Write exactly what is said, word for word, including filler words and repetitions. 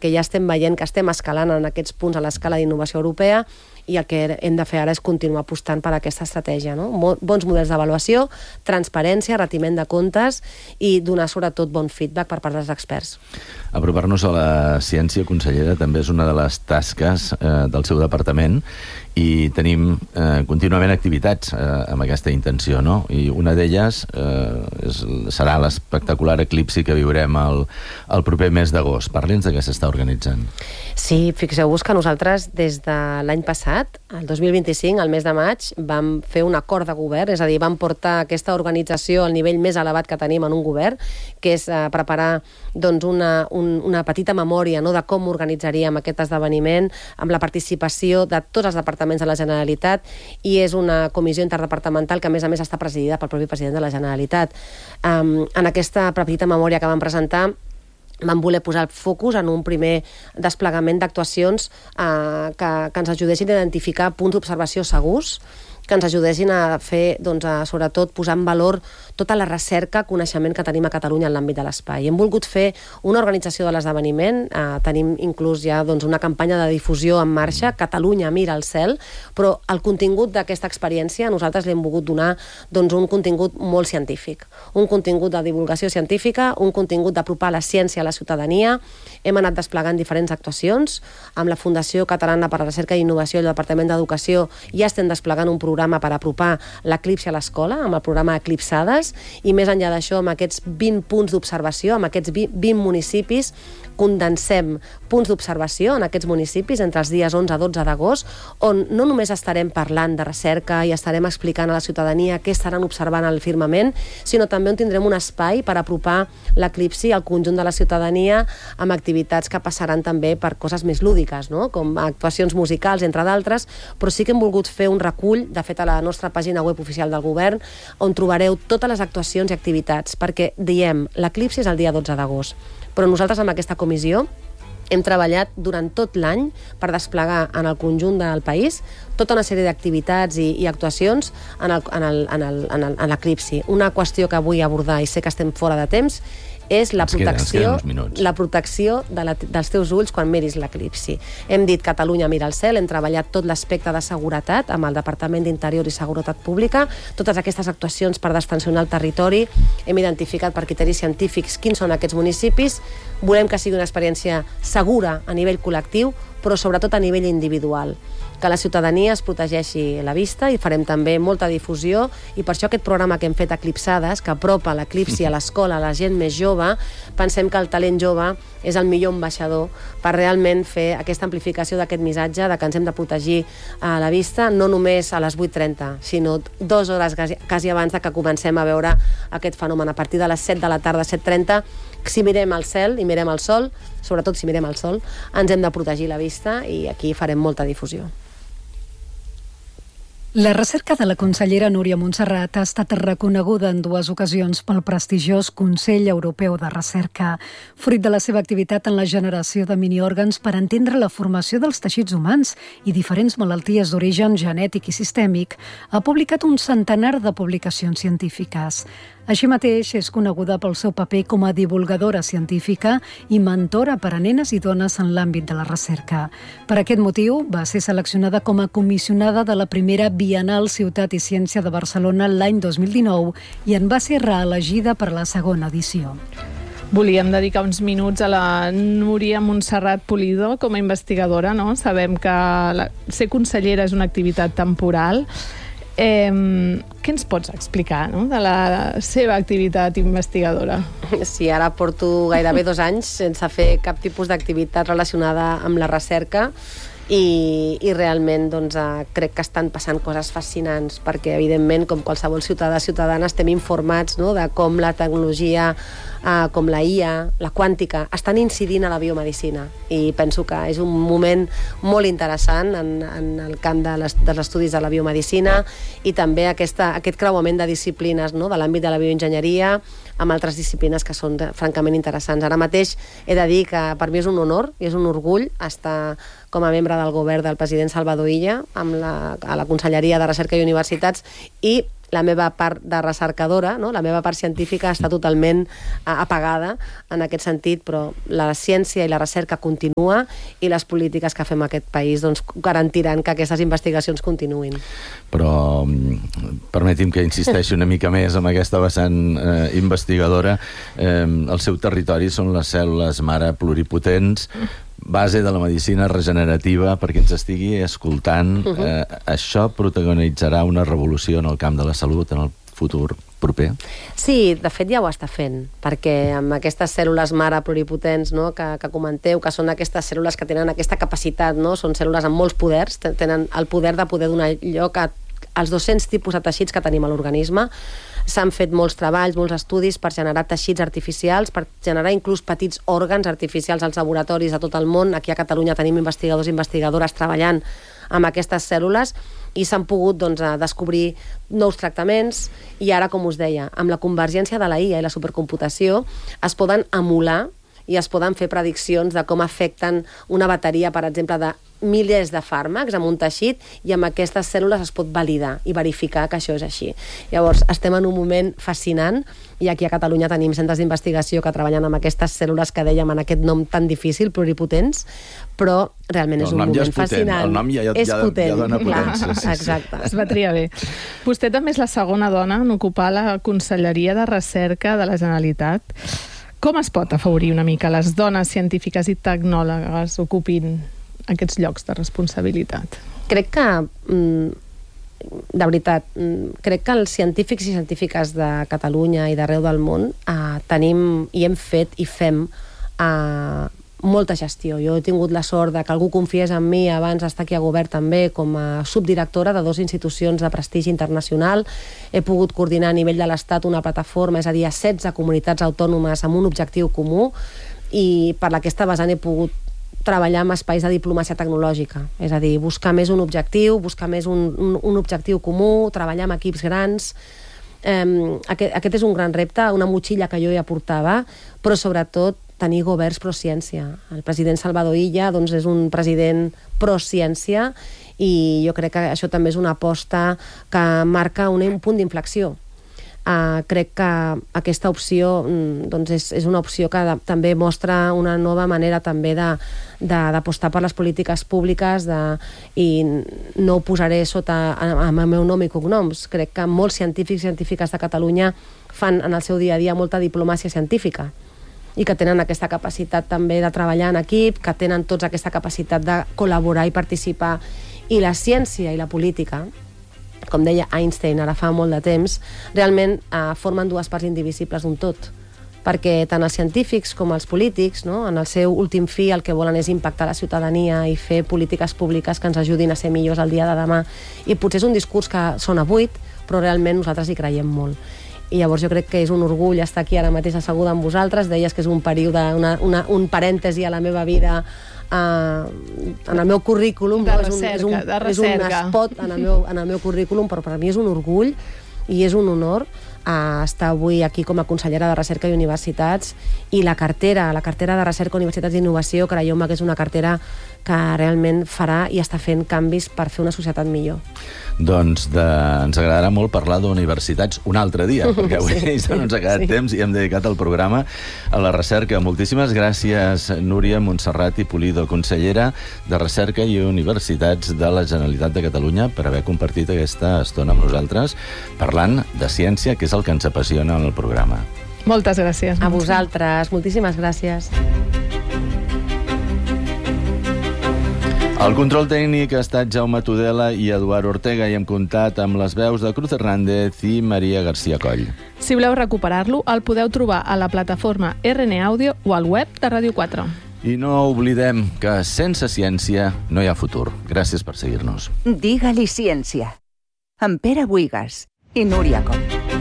que ja estem veient que estem escalant en aquests punts a l'escala d'innovació europea, i el que hem de fer ara és continuar apostant per aquesta estratègia, no? Bons models d'avaluació, transparència, retiment de comptes i donar sobretot bon feedback per part dels experts. Apropar-nos a la ciència, consellera, també és una de les tasques eh, del seu departament, i tenim eh, contínuament activitats eh, amb aquesta intenció, no? I una d'elles eh, és, serà l'espectacular eclipsi que viurem el, el proper mes d'agost. Parli'ns de què s'està organitzant. Sí, fixeu-vos que nosaltres des de l'any passat, el dos mil vint-i-cinc, al mes de maig, vam fer un acord de govern, és a dir, vam portar aquesta organització al nivell més elevat que tenim en un govern, que és eh, preparar doncs, una, un, una petita memòria, no?, de com organitzaríem aquest esdeveniment amb la participació de tots els departaments de la Generalitat, i és una comissió interdepartamental que a més a més està presidida pel propi president de la Generalitat. Um, en aquesta petita memòria que vam presentar vam voler posar el focus en un primer desplegament d'actuacions eh, que, que ens ajudessin a identificar punts d'observació segurs, que ens ajudessin a fer, doncs, a, sobretot, posar en valor tota la recerca, coneixement que tenim a Catalunya en l'àmbit de l'espai. Hem volgut fer una organització de l'esdeveniment, eh, tenim inclús ja doncs, una campanya de difusió en marxa, Catalunya mira al cel, però el contingut d'aquesta experiència nosaltres li hem volgut donar doncs, un contingut molt científic, un contingut de divulgació científica, un contingut d'apropar la ciència a la ciutadania. Hem anat desplegant diferents actuacions, amb la Fundació Catalana per a la Recerca i Innovació i el Departament d'Educació ja estem desplegant un programa per apropar l'eclipsi a l'escola, amb el programa Eclipsades, i més enllà d'això, amb aquests vint punts d'observació, amb aquests vint municipis, condensem punts d'observació en aquests municipis entre els dies onze a dotze d'agost, on no només estarem parlant de recerca i estarem explicant a la ciutadania què estaran observant al firmament, sinó també on tindrem un espai per apropar l'eclipsi al conjunt de la ciutadania amb activitats que passaran també per coses més lúdiques, no?, com actuacions musicals, entre d'altres, però sí que hem volgut fer un recull, de fet a la nostra pàgina web oficial del govern, on trobareu totes les actuacions i activitats, perquè diem, l'eclipsi és el dia dotze d'agost, però nosaltres amb aquesta comissió hem treballat durant tot l'any per desplegar en el conjunt del país tota una sèrie d'activitats i, i actuacions en l'eclipsi. Una qüestió que vull abordar, i sé que estem fora de temps, és la protecció, la protecció de la, dels teus ulls quan miris l'eclipsi. Hem dit Catalunya mira al cel, hem treballat tot l'aspecte de seguretat amb el Departament d'Interior i Seguretat Pública, totes aquestes actuacions per destensionar el territori, hem identificat per criteris científics quins són aquests municipis, volem que sigui una experiència segura a nivell col·lectiu, però sobretot a nivell individual, que la ciutadania es protegeixi la vista, i farem també molta difusió, i per això aquest programa que hem fet Eclipsades, que apropa l'eclipsi a l'escola, a la gent més jove, pensem que el talent jove és el millor ambaixador per realment fer aquesta amplificació d'aquest missatge de que ens hem de protegir a la vista, no només a les vuit trenta, sinó dues hores quasi abans de que comencem a veure aquest fenomen. A partir de les set de la tarda, set trenta, si mirem al cel i mirem al sol, sobretot si mirem al sol, ens hem de protegir la vista, i aquí farem molta difusió. La recerca de la consellera Núria Montserrat ha estat reconeguda en dues ocasions pel prestigiós Consell Europeu de Recerca. Fruit de la seva activitat en la generació de miniòrgans per entendre la formació dels teixits humans i diferents malalties d'origen genètic i sistèmic, ha publicat un centenar de publicacions científiques. Així mateix, és coneguda pel seu paper com a divulgadora científica i mentora per a nenes i dones en l'àmbit de la recerca. Per aquest motiu, va ser seleccionada com a comissionada de la primera Bienal Ciutat i Ciència de Barcelona l'any dos mil dinou i en va ser reelegida per la segona edició. Volíem dedicar uns minuts a la Núria Montserrat Pulido com a investigadora, no? Sabem que la... ser consellera és una activitat temporal. Eh, què ens pots explicar, no?, de la seva activitat investigadora? Sí, ara porto gairebé dos anys sense fer cap tipus d'activitat relacionada amb la recerca, i, i realment doncs, eh, crec que estan passant coses fascinants, perquè evidentment, com qualsevol ciutadà ciutadana, estem informats, no?, de com la tecnologia, eh, com la I A, la quàntica, estan incidint a la biomedicina, i penso que és un moment molt interessant en, en el camp de les, dels estudis de la biomedicina, i també aquesta, aquest creuament de disciplines, no?, de l'àmbit de la bioenginyeria amb altres disciplines que són de, francament interessants. Ara mateix he de dir que per mi és un honor i és un orgull estar com a membre del govern del president Salvador Illa amb la, a la Conselleria de Recerca i Universitats, i la meva part de recercadora, no? La meva part científica està totalment apagada en aquest sentit, però la ciència i la recerca continua i les polítiques que fem en aquest país doncs, garantiran que aquestes investigacions continuïn. Però permeti'm que insisteixi una mica més en aquesta vessant eh, investigadora. Eh, el seu territori són les cèl·lules mare pluripotents, base de la medicina regenerativa. Per qui ens estigui escoltant, eh, això protagonitzarà una revolució en el camp de la salut en el futur proper? Sí, de fet ja ho està fent, perquè amb aquestes cèl·lules mare pluripotents, no, que, que comenteu, que són aquestes cèl·lules que tenen aquesta capacitat, no? Són cèl·lules amb molts poders, tenen el poder de poder donar lloc a als dos-cents tipus de teixits que tenim a l'organisme. S'han fet molts treballs, molts estudis per generar teixits artificials, per generar inclús petits òrgans artificials als laboratoris de tot el món. Aquí a Catalunya tenim investigadors i investigadores treballant amb aquestes cèl·lules i s'han pogut doncs, descobrir nous tractaments i ara, com us deia, amb la convergència de la I A i la supercomputació es poden emular i es poden fer prediccions de com afecten una bateria, per exemple, de milers de fàrmacs amb un teixit i amb aquestes cèl·lules es pot validar i verificar que això és així. Llavors, estem en un moment fascinant i aquí a Catalunya tenim centres d'investigació que treballen amb aquestes cèl·lules que dèiem en aquest nom tan difícil, pluripotents, però realment és un moment ja és fascinant. El nom ja, ja, és ja, potent, ja dona clar. potència. Sí, sí. Exacte. Es va triar bé. Vostè també és la segona dona en ocupar la Conselleria de Recerca de la Generalitat. Com es pot afavorir una mica les dones científiques i tecnòlogues ocupin aquests llocs de responsabilitat? Crec que, de veritat, crec que els científics i científiques de Catalunya i d'arreu del món eh, tenim i hem fet i fem eh, molta gestió. Jo he tingut la sort de que algú confiés en mi abans d'estar aquí a govern també com a subdirectora de dues institucions de prestigi internacional. He pogut coordinar a nivell de l'Estat una plataforma, és a dir, a setze comunitats autònomes amb un objectiu comú i per aquesta vessant he pogut treballar amb espais de diplomàcia tecnològica, és a dir, buscar més un objectiu, buscar més un, un, un objectiu comú, treballar amb equips grans. Um, aquest, aquest és un gran repte, una motxilla que jo ja portava, però sobretot tenir governs pro-ciència. El president Salvador Illa doncs, és un president pro-ciència i jo crec que això també és una aposta que marca un, un punt d'inflexió. Uh, crec que aquesta opció doncs és, és una opció que de, també mostra una nova manera també d'apostar per les polítiques públiques de, i no ho posaré sota amb el meu nom i cognoms. Crec que molts científics i científiques de Catalunya fan en el seu dia a dia molta diplomàcia científica i que tenen aquesta capacitat també de treballar en equip, que tenen tots aquesta capacitat de col·laborar i participar. I la ciència i la política, com deia Einstein ara fa molt de temps, realment eh, formen dues parts indivisibles d'un tot, perquè tant els científics com els polítics, no, en el seu últim fi el que volen és impactar la ciutadania i fer polítiques públiques que ens ajudin a ser millors el dia de demà. I potser és un discurs que sona buit, però realment nosaltres hi creiem molt. I llavors jo crec que és un orgull estar aquí ara mateix asseguda amb vosaltres. Deies que és un període, una, una, un parèntesi a la meva vida, uh, en el meu currículum, de no? recerca, és un, és un, de recerca. És un spot en el, meu, en el meu currículum, però per a mi és un orgull i és un honor a estar avui aquí com a consellera de Recerca i Universitats, i la cartera, la cartera de Recerca, Universitats i Innovació, creieu-me que és una cartera que realment farà i està fent canvis per fer una societat millor. Doncs de, ens agradarà molt parlar d'universitats un altre dia, perquè avui sí, ja no ens ha quedat sí. temps i hem dedicat el programa a la recerca. Moltíssimes gràcies, Núria Montserrat i Pulido, consellera de Recerca i Universitats de la Generalitat de Catalunya, per haver compartit aquesta estona amb nosaltres parlant de ciència, que és el que ens apassiona en el programa. Moltes gràcies. A vosaltres, moltíssimes gràcies. El control tècnic ha estat Jaume Tudela i Eduard Ortega i hem comptat amb les veus de Cruz Hernández i Maria García Coll. Si voleu recuperar-lo, el podeu trobar a la plataforma R N Audio o al web de Ràdio quatre. I no oblidem que sense ciència no hi ha futur. Gràcies per seguir-nos. Digue-li ciència. Amb Pere Buigas i Núria Coll.